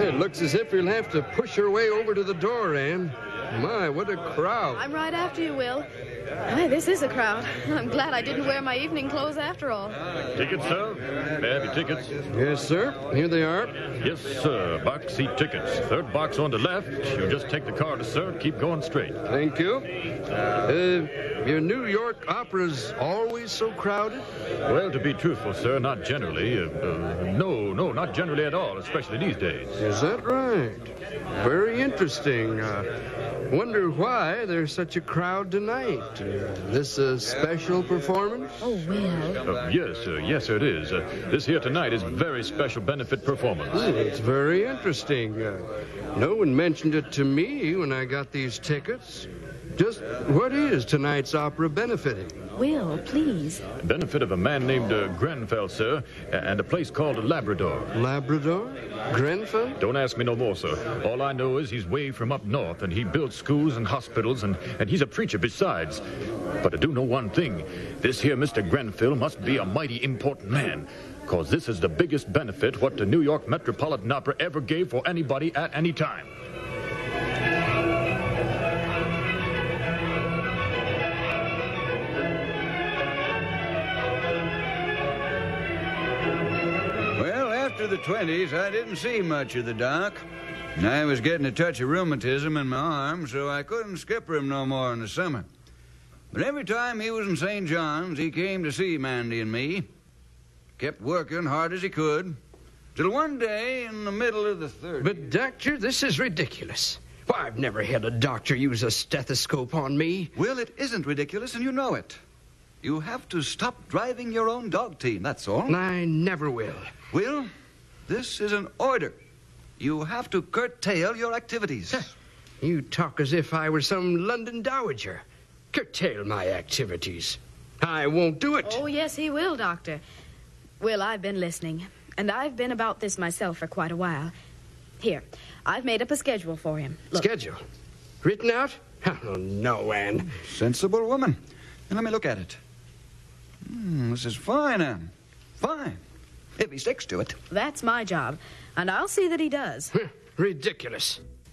It looks as if we'll have to push our way over to the door, Ann. My, what a crowd. I'm right after you, Will. Hey, this is a crowd. I'm glad I didn't wear my evening clothes after all. Tickets, sir? May I have your tickets? Yes, sir. Here they are. Yes, sir. Box seat tickets. Third box on the left. You just take the card, sir. Keep going straight. Thank you. Your New York opera's always so crowded? Well, to be truthful, sir, not generally. No, not generally at all, especially these days. Is that right? Very interesting. Wonder why there's such a crowd tonight. This a special performance? Oh, Will. Yes, sir, it is. This here tonight is a very special benefit performance. It's very interesting. No one mentioned it to me when I got these tickets. Just what is tonight's opera benefiting? Will, please. Benefit of a man named Grenfell, sir, and a place called Labrador. Labrador? Grenfell? Don't ask me no more, sir. All I know is he's way from up north, and he builds schools and hospitals, and he's a preacher besides. But I do know one thing. This here Mr. Grenfell must be a mighty important man, because this is the biggest benefit what the New York Metropolitan Opera ever gave for anybody at any time. After the 20s, I didn't see much of the doc. I was getting a touch of rheumatism in my arm, so I couldn't skipper him no more in the summer. But every time he was in St. John's, he came to see Mandy and me. Kept working hard as he could, till one day in the middle of the 30s... But, Doctor, this is ridiculous. Why, I've never had a doctor use a stethoscope on me. Well, it isn't ridiculous, and you know it. You have to stop driving your own dog team, that's all. I never will. Will, this is an order. You have to curtail your activities. You talk as if I were some London dowager. Curtail my activities. I won't do it. Oh, yes, he will, Doctor. Will, I've been listening, and I've been about this myself for quite a while. Here, I've made up a schedule for him. Look. Schedule? Written out? Oh, no, Ann. Sensible woman. And let me look at it. This is fine, Ann. Fine. If he sticks to it. That's my job, and I'll see that he does. Ridiculous.